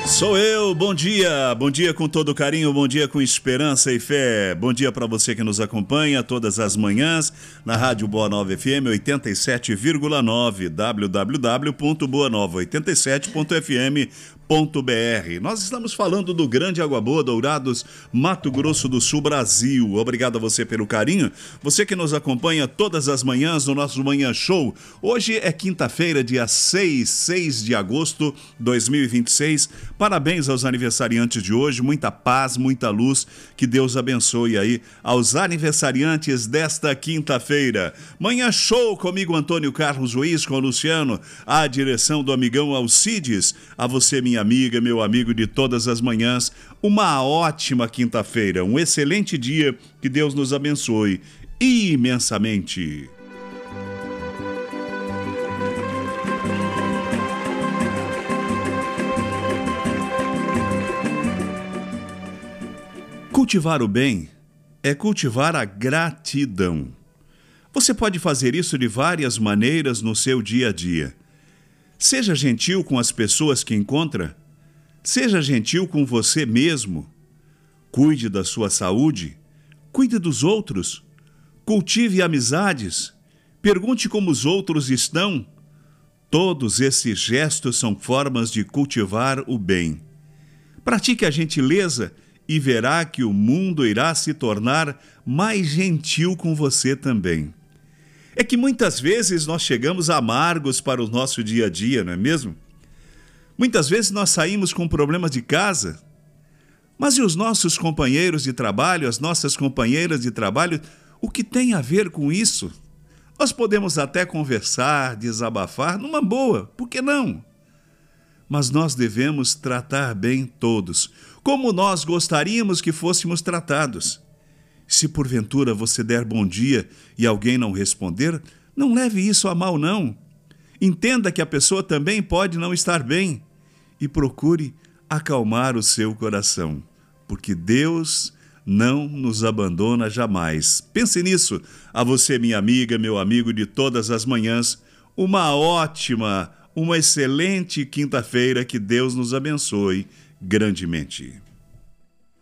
Sou eu, bom dia com todo carinho, bom dia com esperança e fé, bom dia para você que nos acompanha todas as manhãs na Rádio Boa Nova FM 87,9, www.boanova87.fm.br. Nós estamos falando do Grande Água Boa, Dourados, Mato Grosso do Sul, Brasil. Obrigado a você pelo carinho, você que nos acompanha todas as manhãs no nosso Manhã Show. Hoje é quinta-feira, dia 6 de agosto de 2026. Parabéns aos aniversariantes de hoje, muita paz, muita luz, que Deus abençoe aí aos aniversariantes desta quinta-feira. Manhã Show comigo, Antônio Carlos Ruiz, com o Luciano, a direção do amigão Alcides, a você, minha amiga, meu amigo de todas as manhãs, uma ótima quinta-feira, um excelente dia, que Deus nos abençoe imensamente. Cultivar o bem é cultivar a gratidão. Você pode fazer isso de várias maneiras no seu dia a dia. Seja gentil com as pessoas que encontra. Seja gentil com você mesmo. Cuide da sua saúde. Cuide dos outros. Cultive amizades. Pergunte como os outros estão. Todos esses gestos são formas de cultivar o bem. Pratique a gentileza e verá que o mundo irá se tornar mais gentil com você também. É que muitas vezes nós chegamos amargos para o nosso dia a dia, não é mesmo? Muitas vezes nós saímos com problemas de casa, mas e os nossos companheiros de trabalho, as nossas companheiras de trabalho, o que tem a ver com isso? Nós podemos até conversar, desabafar, numa boa, por que não? Mas nós devemos tratar bem todos, como nós gostaríamos que fôssemos tratados. Se porventura você der bom dia e alguém não responder, não leve isso a mal, não. Entenda que a pessoa também pode não estar bem e procure acalmar o seu coração, porque Deus não nos abandona jamais. Pense nisso. A você, minha amiga, meu amigo de todas as manhãs, uma excelente quinta-feira, que Deus nos abençoe grandemente.